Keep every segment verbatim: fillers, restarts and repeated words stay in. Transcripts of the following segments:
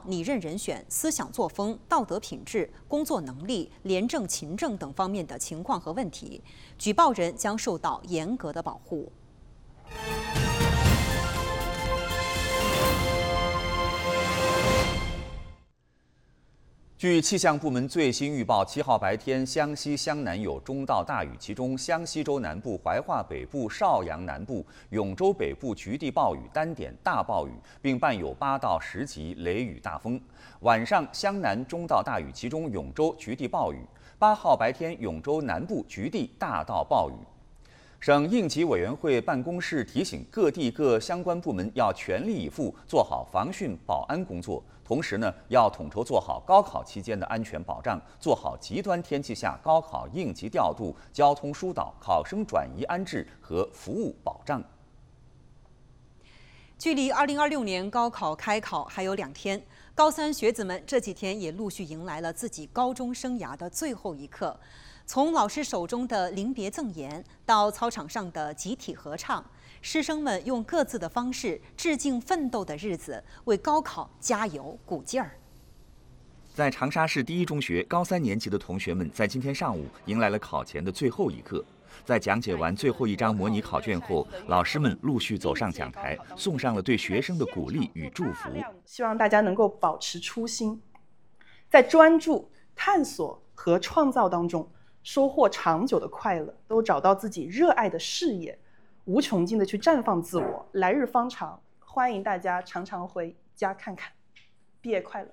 拟任人选、思想作风、道德品质、工作能力、廉政勤政等方面的情况和问题，举报人将受到严格的保护。 据气象部门最新预报，七号白天，湘西、湘南有中到大雨，其中湘西州南部、怀化北部、邵阳南部、永州北部局地暴雨，单点大暴雨，并伴有八到十级雷雨大风。晚上，湘南中到大雨，其中永州局地暴雨。八号白天，永州南部局地大到暴雨。省应急委员会办公室提醒各地各相关部门要全力以赴做好防汛保安工作。同时呢，要统筹做好高考期间的安全保障，做好极端天气下高考应急调度、交通疏导、考生转移安置和服务保障。 距离二零二六年高考开考还有两天，高三学子们这几天也陆续迎来了自己高中生涯的最后一课。从老师手中的临别赠言，到操场上的集体合唱，师生们用各自的方式致敬奋斗的日子，为高考加油鼓劲儿。 在长沙市第一中学高三年级的同学们，在今天上午迎来了考前的最后一课。在讲解完最后一张模拟考卷后，老师们陆续走上讲台，送上了对学生的鼓励与祝福。 希望大家能够保持初心，在专注、探索和创造当中收获长久的快乐，都找到自己热爱的事业，无穷尽的去绽放自我，来日方长。欢迎大家常常回家看看。毕业快乐！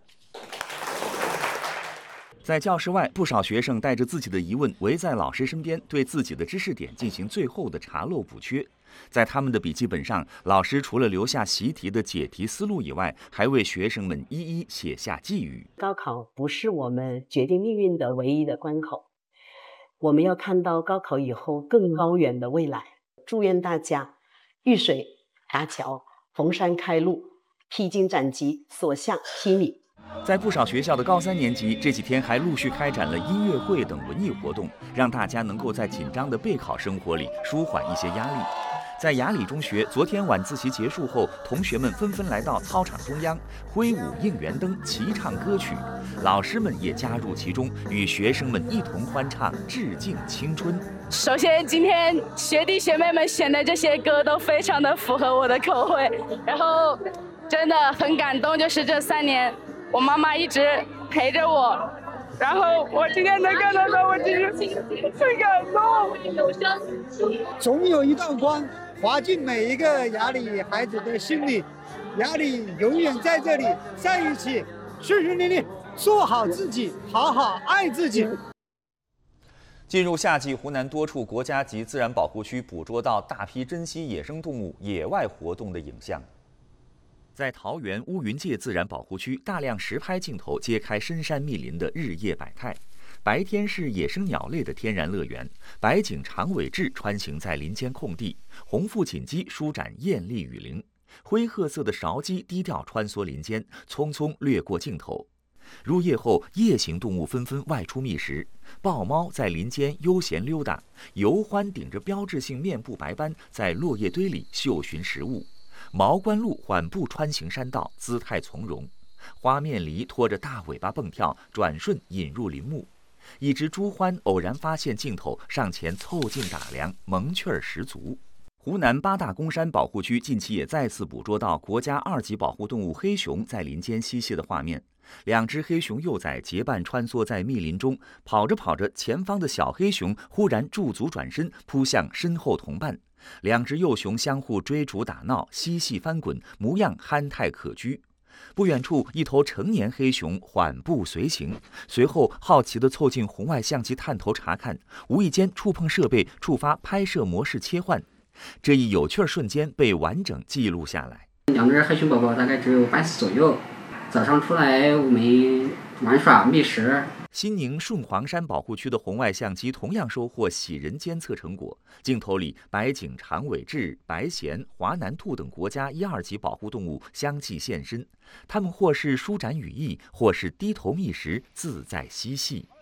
在教室外，不少学生带着自己的疑问围在老师身边，对自己的知识点进行最后的查漏补缺。在他们的笔记本上，老师除了留下习题的解题思路以外，还为学生们一一写下寄语。 高考不是我们决定命运的唯一的关口，我们要看到高考以后更高远的未来。祝愿大家遇水搭桥，逢山开路，披荆斩棘，所向披靡。 在不少学校的高三年级，这几天还陆续开展了音乐会等文艺活动，让大家能够在紧张的备考生活里舒缓一些压力。在雅礼中学，昨天晚自习结束后，同学们纷纷来到操场中央，挥舞应援灯，齐唱歌曲。老师们也加入其中，与学生们一同欢唱《致敬青春》。 首先，今天学弟学妹们选的这些歌都非常的符合我的口味，然后真的很感动，就是这三年我妈妈一直陪着我，然后我今天能看到她，我其实很感动。 总有一道光划进每一个雅礼孩子的心里，雅礼永远在这里，在一起，顺顺利利，做好自己，好好爱自己。 进入夏季，湖南多处国家级自然保护区捕捉到大批珍稀野生动物野外活动的影像。在桃园乌云界自然保护区，大量实拍镜头揭开深山密林的日夜百态。白天是野生鸟类的天然乐园，白颈长尾雉穿行在林间空地，红腹锦鸡舒展艳丽雨林，灰褐色的韶鸡低调穿梭林间，匆匆掠过镜头。入夜后，夜行动物纷纷外出觅食，豹猫在林间悠闲溜达，游獾顶着标志性面部白斑在落叶堆里嗅寻食物。毛冠鹭缓步穿行山道，姿态从容；花面狸拖着大尾巴蹦跳，转瞬引入林木。一只朱獾偶然发现镜头，上前凑近打量，萌趣儿十足。湖南八大公山保护区近期也再次捕捉到国家二级保护动物黑熊在林间嬉戏的画面。两只黑熊幼崽结伴穿梭在密林中，跑着跑着，前方的小黑熊忽然驻足转身，扑向身后同伴。两只幼熊相互追逐打闹，嬉戏翻滚，模样憨态可掬。不远处，一头成年黑熊缓步随行，随后好奇地凑近红外相机探头查看，无意间触碰设备，触发拍摄模式切换。这一有趣瞬间被完整记录下来。 两只黑熊宝宝大概只有半岁左右，早上出来我们玩耍觅食。 新宁顺黄山保护区的红外相机同样收获喜人监测成果，镜头里白颈长尾雉、白鹇、华南兔等国家一二级保护动物相继现身，它们或是舒展羽翼，或是低头觅食，自在嬉戏。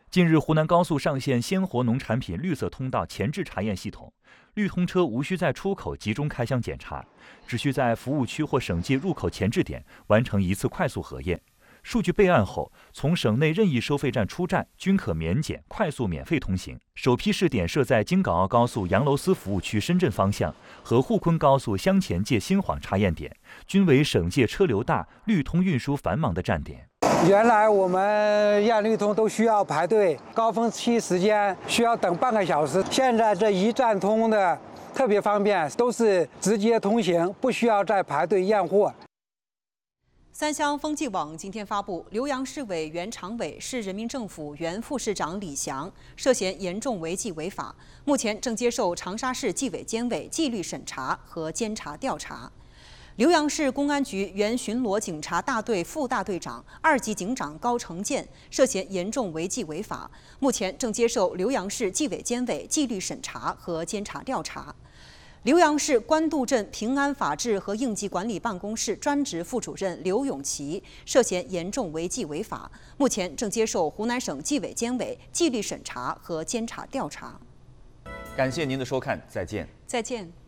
近日，湖南高速上线鲜活农产品绿色通道前置查验系统，绿通车无需在出口集中开箱检查，只需在服务区或省界入口前置点完成一次快速核验。数据备案后，从省内任意收费站出站均可免检、快速免费通行。首批试点设在京港澳高速杨楼司服务区深圳方向和沪昆高速湘黔界新晃查验点，均为省界车流大、绿通运输繁忙的站点。 原来我们验绿通都需要排队，高峰期时间需要等半个小时。现在这一站通的特别方便，都是直接通行，不需要再排队验货。 三湘风纪网今天发布，浏阳市委原常委、市人民政府原副市长李翔涉嫌严重违纪违法，目前正接受长沙市纪委监委纪律审查和监察调查。浏阳市公安局原巡逻警察大队副大队长、二级警长高成建涉嫌严重违纪违法，目前正接受浏阳市纪委监委纪律审查和监察调查。浏阳市官渡镇平安法治和应急管理办公室专职副主任刘永奇涉嫌严重违纪违法，目前正接受湖南省纪委监委纪律审查和监察调查。 感谢您的收看，再见。 再见。